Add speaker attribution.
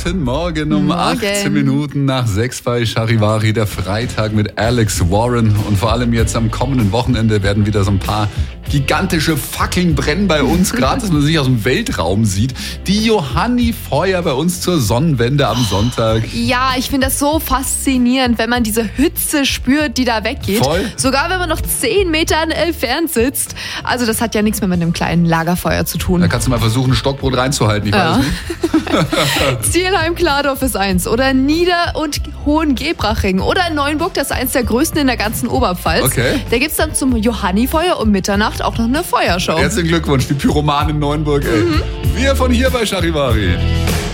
Speaker 1: Guten Morgen um 18 Minuten nach 6 bei Charivari, der Freitag mit Alex Warren. Und vor allem jetzt am kommenden Wochenende werden wieder so ein paar gigantische Fackeln brennen bei uns, gerade dass man sich aus dem Weltraum sieht. Die Johanni-Feuer bei uns zur Sonnenwende am Sonntag.
Speaker 2: Ja, ich finde das so faszinierend, wenn man diese Hitze spürt, die da weggeht.
Speaker 1: Voll.
Speaker 2: Sogar wenn man noch 10 Meter entfernt sitzt. Also das hat ja nichts mehr mit einem kleinen Lagerfeuer zu tun.
Speaker 1: Da kannst du mal versuchen, ein Stockbrot reinzuhalten, ich weiß nicht.
Speaker 2: Zielheim-Klardorf ist 1 oder Nieder- und Hohengebraching oder Neuenburg, das ist eins der größten in der ganzen Oberpfalz.
Speaker 1: Okay.
Speaker 2: Da gibt es dann zum Johanni-Feuer um Mitternacht auch noch eine Feuershow.
Speaker 1: Herzlichen Glückwunsch, die Pyromanen in Neuenburg. Ey. Wir von hier bei Charivari.